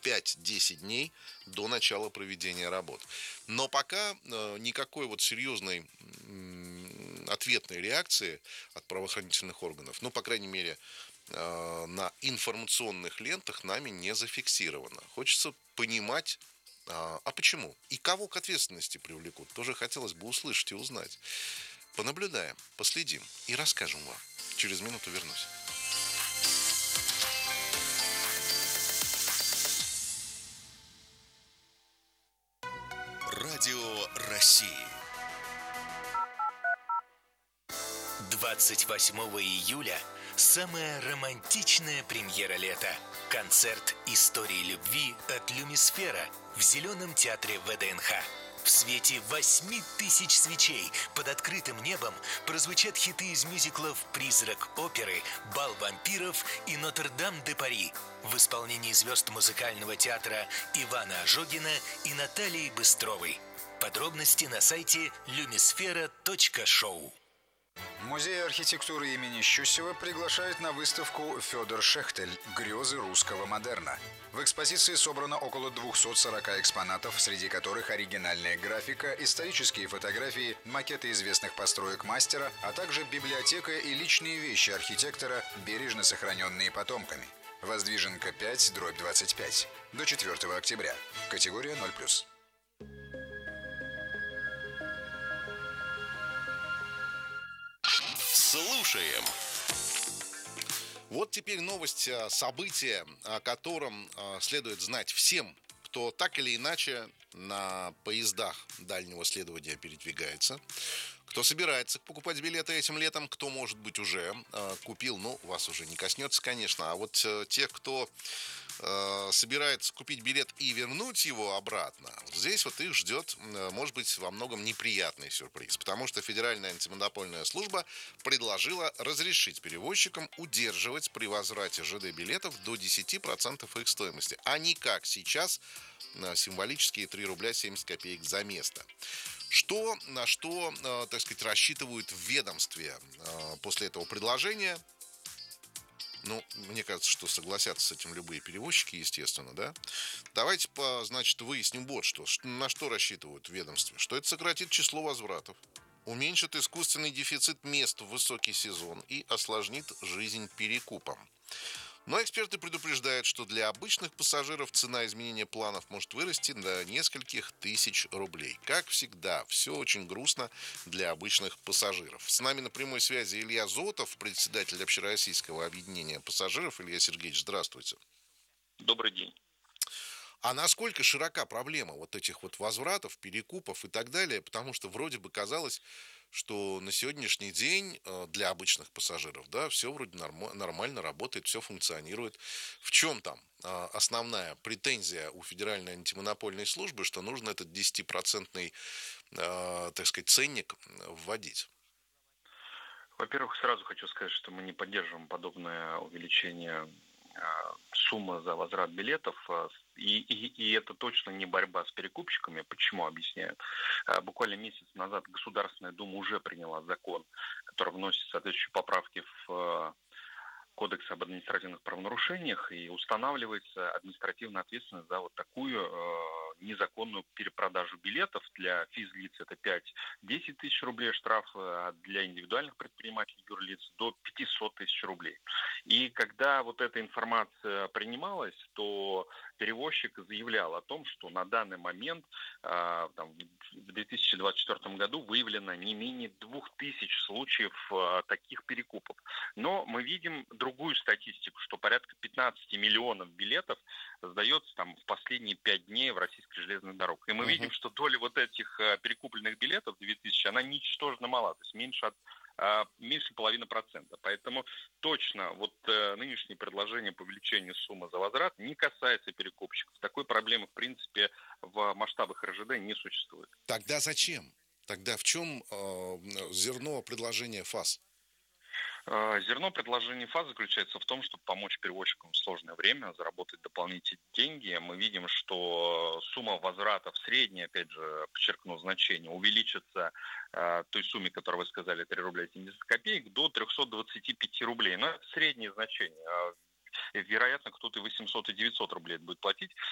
5-10 дней до начала проведения работ. Но пока никакой вот серьезной ответной реакции от правоохранительных органов, ну, по крайней мере, на информационных лентах нами не зафиксировано. Хочется понимать, а почему? И кого к ответственности привлекут? Тоже хотелось бы услышать и узнать. Понаблюдаем, последим и расскажем вам. Через минуту вернусь. Радио России. 28 июля самая романтичная премьера лета. Концерт «Истории любви» от «Люмисфера» в Зеленом театре ВДНХ. В свете 8000 свечей под открытым небом прозвучат хиты из мюзиклов «Призрак оперы», «Бал вампиров» и «Нотр-Дам-де-Пари» в исполнении звезд музыкального театра Ивана Ожогина и Натальи Быстровой. Подробности на сайте lumisfera.show. Музей архитектуры имени Щусева приглашает на выставку «Федор Шехтель. Грезы русского модерна». В экспозиции собрано около 240 экспонатов, среди которых оригинальная графика, исторические фотографии, макеты известных построек мастера, а также библиотека и личные вещи архитектора, бережно сохраненные потомками. Воздвиженка 5/25. До 4 октября. Категория 0+. Слушаем. Вот теперь новость, события, о котором следует знать всем, кто так или иначе на поездах дальнего следования передвигается, кто собирается покупать билеты этим летом, кто, может быть, уже купил, ну, вас уже не коснется, конечно, а вот тех, кто собирается купить билет и вернуть его обратно, вот здесь вот их ждет, может быть, во многом неприятный сюрприз, потому что Федеральная антимонопольная служба предложила разрешить перевозчикам удерживать при возврате ЖД-билетов до 10% их стоимости, а не как сейчас символические 3 рубля 70 копеек за место. На что, так сказать, рассчитывают в ведомстве после этого предложения? Ну, мне кажется, что согласятся с этим любые перевозчики, естественно, да? Давайте, значит, выясним вот что. На что рассчитывают в ведомстве. Что это сократит число возвратов, уменьшит искусственный дефицит мест в высокий сезон и осложнит жизнь перекупам. Но эксперты предупреждают, что для обычных пассажиров цена изменения планов может вырасти до нескольких тысяч рублей. Как всегда, все очень грустно для обычных пассажиров. С нами на прямой связи Илья Зотов, председатель Общероссийского объединения пассажиров. Илья Сергеевич, здравствуйте. Добрый день. А насколько широка проблема вот этих вот возвратов, перекупов и так далее? Потому что вроде бы казалось, что на сегодняшний день для обычных пассажиров, да, все вроде нормально работает, все функционирует. В чем там основная претензия у Федеральной антимонопольной службы, что нужно этот 10%, так сказать, ценник вводить? Во-первых, сразу хочу сказать, что мы не поддерживаем подобное увеличение суммы за возврат билетов, и это точно не борьба с перекупщиками. Почему, объясняю. Буквально месяц назад Государственная Дума уже приняла закон, который вносит соответствующие поправки в Кодекс об административных правонарушениях, и устанавливается административная ответственность за вот такую незаконную перепродажу билетов. Для физлиц это 5-10 тысяч рублей штраф, а для индивидуальных предпринимателей, юрлиц до 500 тысяч рублей. И когда вот эта информация принималась, то перевозчик заявлял о том, что на данный момент в 2024 году выявлено не менее 2000 случаев таких перекупов. Но мы видим другую статистику, что порядка 15 миллионов билетов сдается там в последние 5 дней в российских железных дорогах. И мы видим, что доля вот этих перекупленных билетов 2000, она ничтожно мала, то есть меньше 0,5%. Поэтому точно вот нынешнее предложение по увеличению суммы за возврат не касается перекупщиков. Такой проблемы, в принципе, в масштабах РЖД не существует. Тогда зачем? Тогда в чем зерно предложения ФАС? Зерно предложения ФАС заключается в том, чтобы помочь перевозчикам в сложное время заработать дополнительные деньги. Мы видим, что сумма возвратов средняя, опять же, подчеркну значение, увеличится той сумме, которую вы сказали, 3 рубля 70 копеек, до 325 рублей. Но это среднее значение. Вероятно, кто-то и 800, и 900 рублей будет платить.